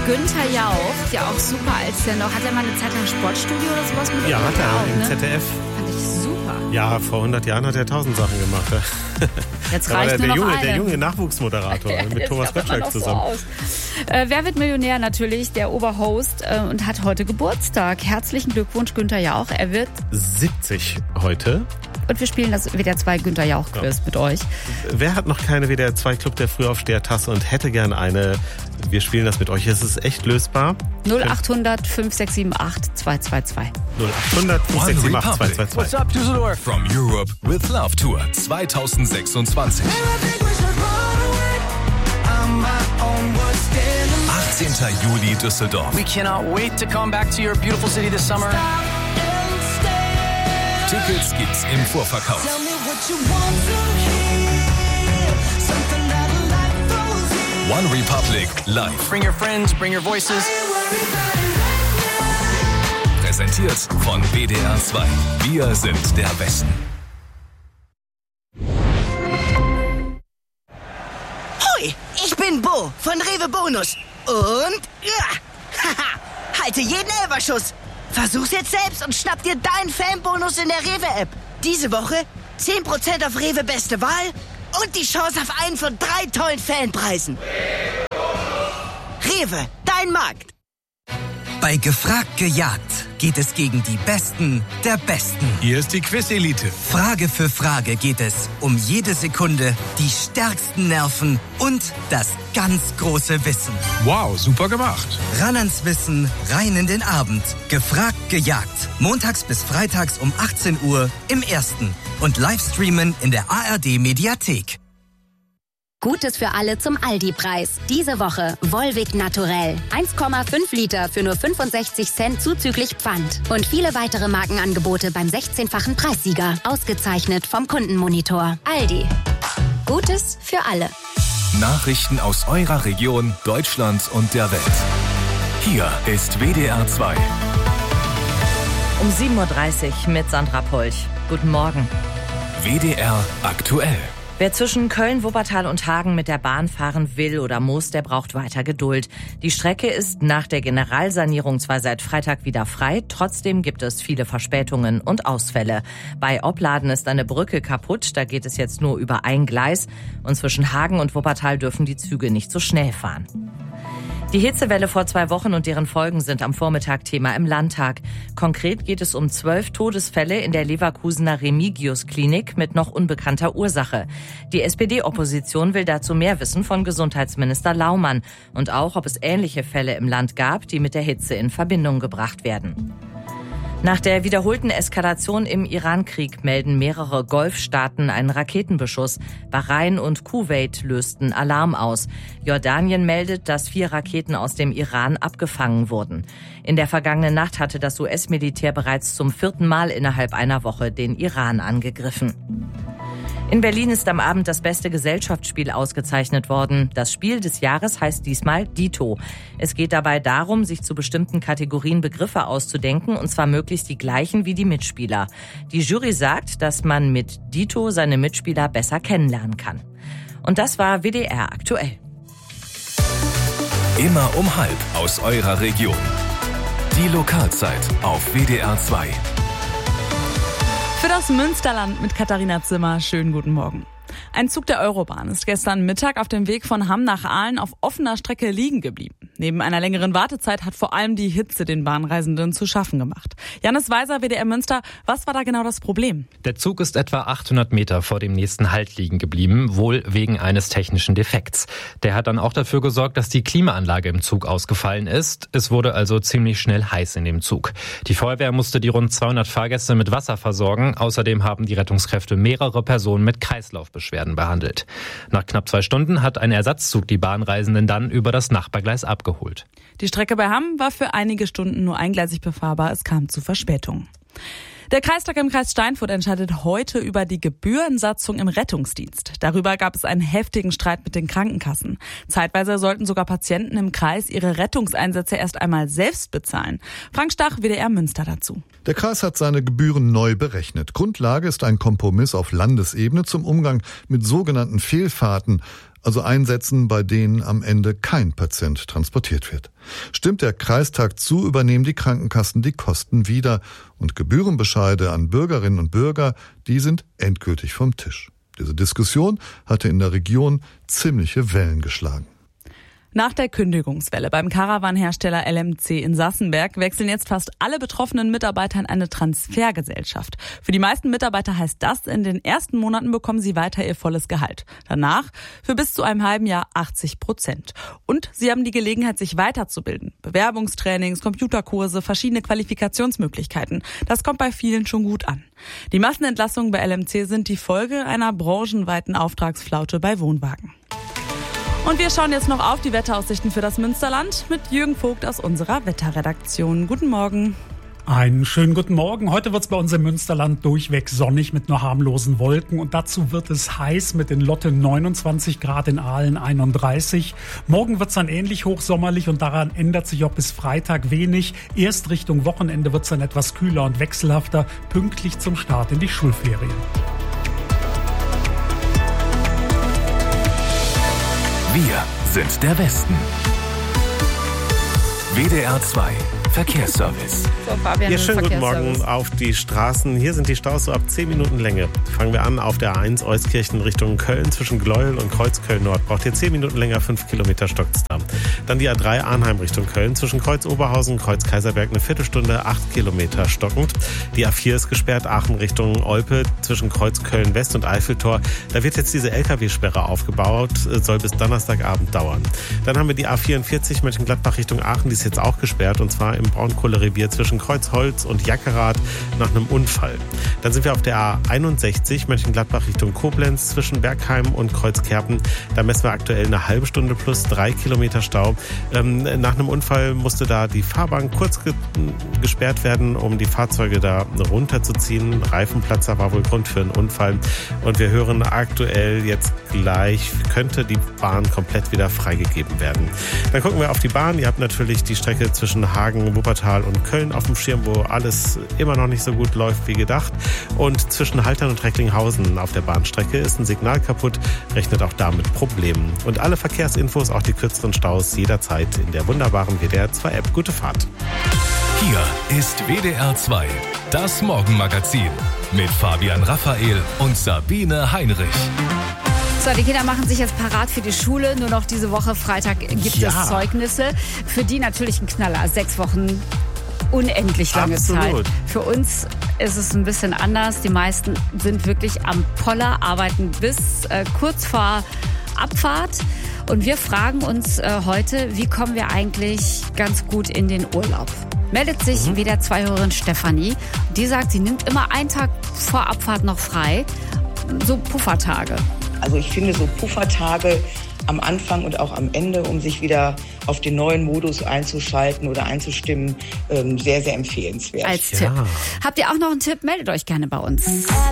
Günther Jauch, ja auch super, als der noch, hat er mal eine Zeit lang Sportstudio oder sowas mit? Ja, hat er auch, im ne? ZDF. Fand ich super. Ja, vor 100 Jahren hat er 1000 Sachen gemacht. Jetzt da war reicht der nur noch junge, eine. der junge Nachwuchsmoderator mit Thomas Gottschalk zusammen. So Wer wird Millionär? Natürlich der Oberhost und hat heute Geburtstag. Herzlichen Glückwunsch, Günther Jauch. Er wird 70 heute. Und wir spielen das WDR 2 Günther Jauch Quiz mit euch. Wer hat noch keine WDR 2 Club der Frühaufsteher-Tasse und hätte gern eine? Wir spielen das mit euch. Es ist echt lösbar. 0800 5678 222. 0800 5678 222. What's up, Düsseldorf? From Europe with Love Tour 2026. 18. Juli Düsseldorf. We cannot wait to come back to your beautiful city this summer. Tickets gibt's im Vorverkauf. One Republic live. Bring your friends, bring your voices. Präsentiert von WDR 2. Wir sind der Westen. Hoi, ich bin Bo von Rewe Bonus. Und halte jeden Elferschuss. Versuch's jetzt selbst und schnapp dir deinen Fanbonus in der Rewe-App. Diese Woche 10% auf Rewe Beste Wahl und die Chance auf einen von 3 tollen Fanpreisen. Rewe, dein Markt. Bei Gefragt gejagt geht es gegen die Besten der Besten. Hier ist die Quiz-Elite. Frage für Frage geht es um jede Sekunde, die stärksten Nerven und das ganz große Wissen. Wow, super gemacht. Ran ans Wissen, rein in den Abend. Gefragt gejagt. Montags bis freitags um 18 Uhr im Ersten. Und Livestreamen in der ARD-Mediathek. Gutes für alle zum Aldi-Preis. Diese Woche Volvic Naturell. 1,5 Liter für nur 65 Cent zuzüglich Pfand. Und viele weitere Markenangebote beim 16-fachen Preissieger. Ausgezeichnet vom Kundenmonitor. Aldi. Gutes für alle. Nachrichten aus eurer Region, Deutschland und der Welt. Hier ist WDR 2. Um 7.30 Uhr mit Sandra Polch. Guten Morgen. WDR aktuell. Wer zwischen Köln, Wuppertal und Hagen mit der Bahn fahren will oder muss, der braucht weiter Geduld. Die Strecke ist nach der Generalsanierung zwar seit Freitag wieder frei, trotzdem gibt es viele Verspätungen und Ausfälle. Bei Opladen ist eine Brücke kaputt, da geht es jetzt nur über ein Gleis. Und zwischen Hagen und Wuppertal dürfen die Züge nicht so schnell fahren. Die Hitzewelle vor 2 Wochen und deren Folgen sind am Vormittag Thema im Landtag. Konkret geht es um 12 Todesfälle in der Leverkusener Remigius-Klinik mit noch unbekannter Ursache. Die SPD-Opposition will dazu mehr wissen von Gesundheitsminister Laumann und auch, ob es ähnliche Fälle im Land gab, die mit der Hitze in Verbindung gebracht werden. Nach der wiederholten Eskalation im Iran-Krieg melden mehrere Golfstaaten einen Raketenbeschuss. Bahrain und Kuwait lösten Alarm aus. Jordanien meldet, dass 4 Raketen aus dem Iran abgefangen wurden. In der vergangenen Nacht hatte das US-Militär bereits zum 4. Mal innerhalb einer Woche den Iran angegriffen. In Berlin ist am Abend das beste Gesellschaftsspiel ausgezeichnet worden. Das Spiel des Jahres heißt diesmal Dito. Es geht dabei darum, sich zu bestimmten Kategorien Begriffe auszudenken, und zwar möglichst die gleichen wie die Mitspieler. Die Jury sagt, dass man mit Dito seine Mitspieler besser kennenlernen kann. Und das war WDR aktuell. Immer um 12:30 aus eurer Region. Die Lokalzeit auf WDR 2. Für das Münsterland mit Katharina Zimmer. Schönen guten Morgen. Ein Zug der Eurobahn ist gestern Mittag auf dem Weg von Hamm nach Aalen auf offener Strecke liegen geblieben. Neben einer längeren Wartezeit hat vor allem die Hitze den Bahnreisenden zu schaffen gemacht. Janis Weiser, WDR Münster, was war da genau das Problem? Der Zug ist etwa 800 Meter vor dem nächsten Halt liegen geblieben, wohl wegen eines technischen Defekts. Der hat dann auch dafür gesorgt, dass die Klimaanlage im Zug ausgefallen ist. Es wurde also ziemlich schnell heiß in dem Zug. Die Feuerwehr musste die rund 200 Fahrgäste mit Wasser versorgen. Außerdem haben die Rettungskräfte mehrere Personen mit Kreislaufbeschwerden behandelt. Nach knapp 2 Stunden hat ein Ersatzzug die Bahnreisenden dann über das Nachbargleis abgeholt. Die Strecke bei Hamm war für einige Stunden nur eingleisig befahrbar. Es kam zu Verspätungen. Der Kreistag im Kreis Steinfurt entscheidet heute über die Gebührensatzung im Rettungsdienst. Darüber gab es einen heftigen Streit mit den Krankenkassen. Zeitweise sollten sogar Patienten im Kreis ihre Rettungseinsätze erst einmal selbst bezahlen. Frank Stach, WDR Münster dazu. Der Kreis hat seine Gebühren neu berechnet. Grundlage ist ein Kompromiss auf Landesebene zum Umgang mit sogenannten Fehlfahrten. also Einsätzen, bei denen am Ende kein Patient transportiert wird. Stimmt der Kreistag zu, übernehmen die Krankenkassen die Kosten wieder und Gebührenbescheide an Bürgerinnen und Bürger, die sind endgültig vom Tisch. Diese Diskussion hatte in der Region ziemliche Wellen geschlagen. Nach der Kündigungswelle beim Caravan-Hersteller LMC in Sassenberg wechseln jetzt fast alle betroffenen Mitarbeiter in eine Transfergesellschaft. Für die meisten Mitarbeiter heißt das, in den ersten Monaten bekommen sie weiter ihr volles Gehalt. Danach für bis zu einem halben Jahr 80%. Und sie haben die Gelegenheit, sich weiterzubilden. Bewerbungstrainings, Computerkurse, verschiedene Qualifikationsmöglichkeiten. Das kommt bei vielen schon gut an. Die Massenentlassungen bei LMC sind die Folge einer branchenweiten Auftragsflaute bei Wohnwagen. Und wir schauen jetzt noch auf die Wetteraussichten für das Münsterland mit Jürgen Vogt aus unserer Wetterredaktion. Guten Morgen. Einen schönen guten Morgen. Heute wird es bei uns im Münsterland durchweg sonnig mit nur harmlosen Wolken. Und dazu wird es heiß mit in Lotte 29 Grad, in Aalen 31. Morgen wird es dann ähnlich hochsommerlich und daran ändert sich auch bis Freitag wenig. Erst Richtung Wochenende wird es dann etwas kühler und wechselhafter, pünktlich zum Start in die Schulferien. Wir sind der Westen. WDR 2 Verkehrsservice. So, Fabian, ja, schönen guten Morgen auf die Straßen. Hier sind die Staus so ab 10 Minuten Länge. Fangen wir an auf der A1 Euskirchen Richtung Köln zwischen Gleuel und Kreuzköln-Nord. Braucht ihr 10 Minuten länger, 5 Kilometer stockt's da. Dann die A3 Arnheim Richtung Köln zwischen Kreuz-Oberhausen, Kreuz-Kaiserberg eine Viertelstunde, 8 Kilometer stockend. Die A4 ist gesperrt, Aachen Richtung Olpe zwischen Kreuz-Köln-West und Eiffeltor. Da wird jetzt diese LKW-Sperre aufgebaut, soll bis Donnerstagabend dauern. Dann haben wir die A44 Mönchengladbach Richtung Aachen, die ist jetzt auch gesperrt und zwar im Braunkohlerevier zwischen Kreuzholz und Jackerath nach einem Unfall. Dann sind wir auf der A61 Mönchengladbach Richtung Koblenz zwischen Bergheim und Kreuzkerpen. Da messen wir aktuell eine halbe Stunde plus 3 Kilometer Stau. Nach einem Unfall musste da die Fahrbahn kurz gesperrt werden, um die Fahrzeuge da runterzuziehen. Reifenplatzer war wohl Grund für einen Unfall. Und wir hören aktuell jetzt gleich, könnte die Bahn komplett wieder freigegeben werden. Dann gucken wir auf die Bahn. Ihr habt natürlich die Strecke zwischen Hagen, Wuppertal und Köln auf dem Schirm, wo alles immer noch nicht so gut läuft wie gedacht. Und zwischen Haltern und Recklinghausen auf der Bahnstrecke ist ein Signal kaputt, rechnet auch da mit Problemen. Und alle Verkehrsinfos, auch die kürzeren Staus, jederzeit in der wunderbaren WDR 2 App. Gute Fahrt. Hier ist WDR 2, das Morgenmagazin mit Fabian Raphael und Sabine Heinrich. So, die Kinder machen sich jetzt parat für die Schule. Nur noch diese Woche Freitag gibt es Zeugnisse. Für die natürlich ein Knaller. 6 Wochen, unendlich lange Zeit. Für uns ist es ein bisschen anders. Die meisten sind wirklich am Poller, arbeiten bis kurz vor Abfahrt. Und wir fragen uns heute, wie kommen wir eigentlich ganz gut in den Urlaub? Meldet sich WDR 2-Hörerin Stefanie. Die sagt, sie nimmt immer einen Tag vor Abfahrt noch frei. So Puffertage. Also ich finde so Puffertage am Anfang und auch am Ende, um sich wieder auf den neuen Modus einzuschalten oder einzustimmen, sehr, sehr empfehlenswert. Als Tipp. Habt ihr auch noch einen Tipp? Meldet euch gerne bei uns.